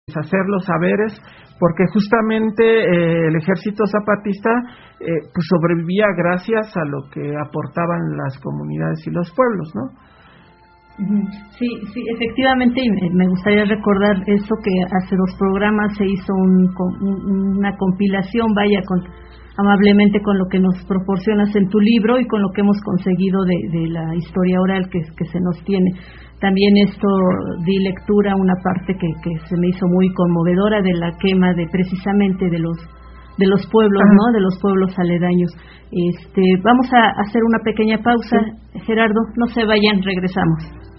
deshacer los saberes, porque justamente el ejército zapatista pues sobrevivía gracias a lo que aportaban las comunidades y los pueblos, ¿no? Sí, efectivamente, y me gustaría recordar eso, que hace 2 programas se hizo una compilación, amablemente con lo que nos proporcionas en tu libro y con lo que hemos conseguido de la historia oral que se nos tiene. También di lectura a una parte que se me hizo muy conmovedora de la quema precisamente de los pueblos, ¿no? De los pueblos aledaños. Vamos a hacer una pequeña pausa, sí. Gerardo, no se vayan, regresamos.